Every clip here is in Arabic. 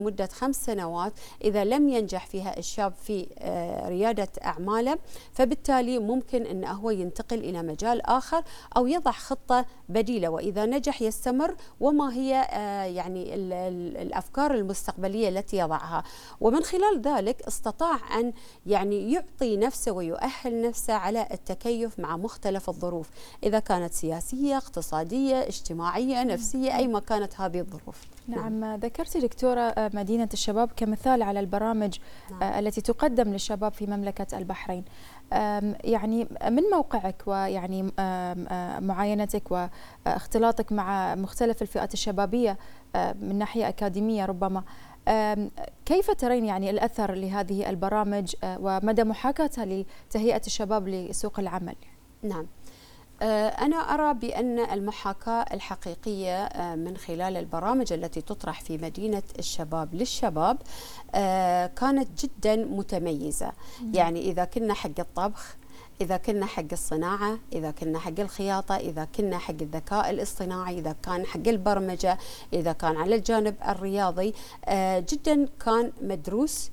مدة 5 سنوات إذا لم ينجح فيها الشاب في ريادة أعماله، فبالتالي ممكن أن هو ينتقل إلى مجال آخر أو يضع خطة بديلة، وإذا نجح يستمر. وما هي يعني الأفكار المستقبلية التي يضعها، ومن خلال ذلك استطاع أن يعني يعطي نفسه ويؤهل نفسه على التكيف مع مختلف الظروف، إذا كانت سياسية، اقتصادية، اجتماعية، نفسية، أي ما كانت هذه الظروف. نعم، ذكرتي دكتورة مدينة الشباب كمثال على البرامج التي تقدم للشباب في مملكة البحرين. يعني من موقعك ويعني معاينتك واختلاطك مع مختلف الفئات الشبابية من ناحية أكاديمية ربما، كيف ترين يعني الأثر لهذه البرامج ومدى محاكاتها لتهيئة الشباب لسوق العمل؟ نعم، أنا أرى بأن المحاكاة الحقيقية من خلال البرامج التي تطرح في مدينة الشباب للشباب كانت جدا متميزة. يعني إذا كنا حق الطبخ، إذا كنا حق الصناعة، إذا كنا حق الخياطة، إذا كنا حق الذكاء الاصطناعي، إذا كان حق البرمجة، إذا كان على الجانب الرياضي، جدا كان مدروس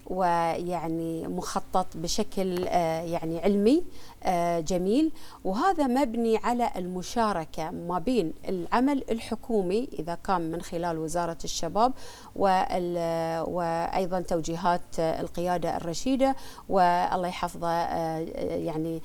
ويعني مخطط بشكل يعني علمي جميل، وهذا مبني على المشاركة ما بين العمل الحكومي إذا كان من خلال وزارة الشباب وأيضا توجيهات القيادة الرشيدة، والله يحفظه يعني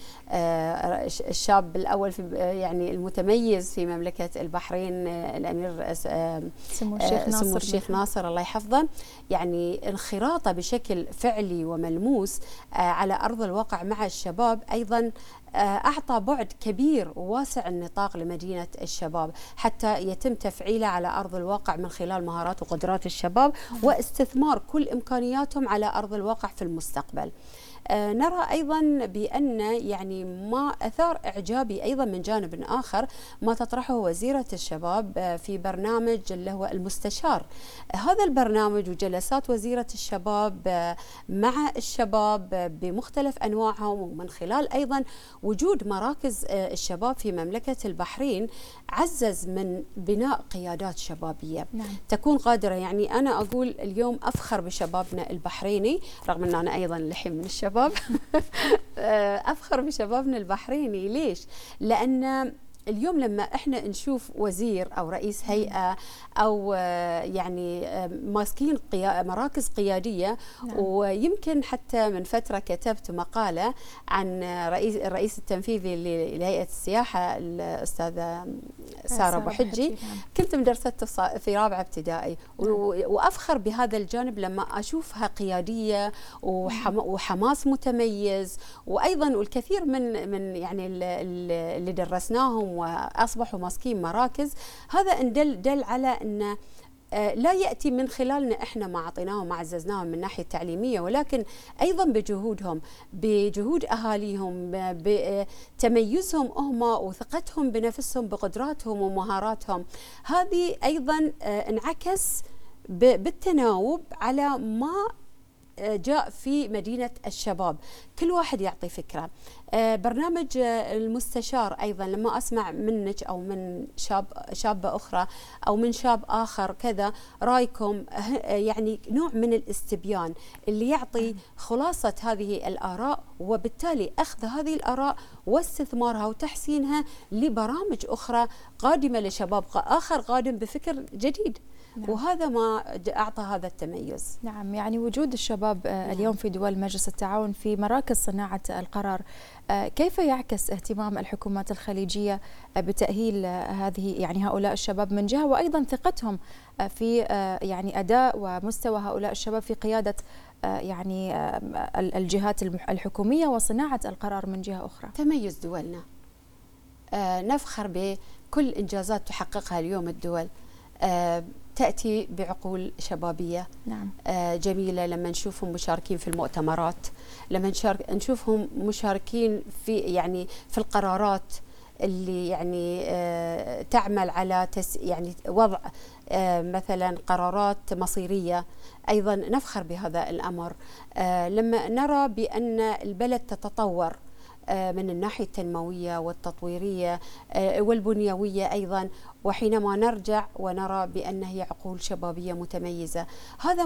الشاب الأول في يعني المتميز في مملكة البحرين الأمير سمو الشيخ ناصر الله يحفظه، يعني انخراطه بشكل فعلي وملموس على أرض الواقع مع الشباب أيضا أعطى بعد كبير وواسع النطاق لمدينة الشباب حتى يتم تفعيله على أرض الواقع من خلال مهارات وقدرات الشباب واستثمار كل إمكانياتهم على أرض الواقع في المستقبل. نرى أيضا بأن يعني ما أثار إعجابي أيضا من جانب آخر ما تطرحه وزيرة الشباب في برنامج اللي هو المستشار. هذا البرنامج وجلسات وزيرة الشباب مع الشباب بمختلف أنواعهم، ومن خلال أيضا وجود مراكز الشباب في مملكة البحرين عزز من بناء قيادات شبابية تكون قادرة. يعني أنا أقول اليوم أفخر بشبابنا البحريني رغم أن أنا أيضا لحم من الشباب أفخر بشبابنا البحريني. ليش؟ لأن اليوم لما احنا نشوف وزير او رئيس هيئه او يعني ماسكين مراكز قياديه، ويمكن حتى من فتره كتبت مقاله عن الرئيس التنفيذي لهيئه السياحه الاستاذه ساره ابو حجي، كنت مدرسته في رابعه ابتدائي، وافخر بهذا الجانب لما اشوفها قياديه وحماس متميز، وايضا والكثير من يعني اللي درسناهم وأصبحوا ماسكين مراكز. هذا إن دل على أن لا يأتي من خلالنا إحنا ما أعطيناهم ما عززناهم من ناحية تعليمية، ولكن أيضا بجهودهم، بجهود أهاليهم، بتميزهم هم وثقتهم بنفسهم، بقدراتهم ومهاراتهم. هذه أيضا انعكس بالتناوب على ما جاء في مدينة الشباب، كل واحد يعطي فكرة. برنامج المستشار أيضا لما أسمع منك أو من شابة أخرى أو من شاب آخر كذا رأيكم، يعني نوع من الاستبيان اللي يعطي خلاصة هذه الآراء، وبالتالي أخذ هذه الآراء واستثمارها وتحسينها لبرامج أخرى قادمة لشباب آخر قادم بفكر جديد. وهذا ما أعطى هذا التميز. نعم، يعني وجود الشباب اليوم في دول مجلس التعاون في مراكز صناعة القرار كيف يعكس اهتمام الحكومات الخليجية بتأهيل يعني هؤلاء الشباب من جهة، وأيضا ثقتهم في يعني أداء ومستوى هؤلاء الشباب في قيادة يعني الجهات الحكومية وصناعة القرار من جهة أخرى؟ تميز دولنا، نفخر بكل إنجازات تحققها اليوم الدول، تأتي بعقول شبابية جميلة. لما نشوفهم مشاركين في المؤتمرات، لما نشوفهم مشاركين في يعني في القرارات اللي يعني تعمل على يعني وضع مثلا قرارات مصيرية، أيضا نفخر بهذا الأمر. لما نرى بأن البلد تتطور من الناحية التنموية والتطويرية والبنيوية أيضا، وحينما نرجع ونرى بأن هي عقول شبابية متميزة، هذا